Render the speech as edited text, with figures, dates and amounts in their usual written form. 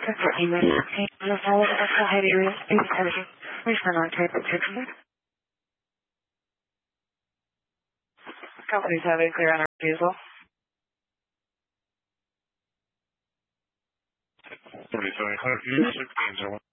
for English. The following are for heavy intelligence. Return on type of treatment. Companies have a clear on our refusal. 4700,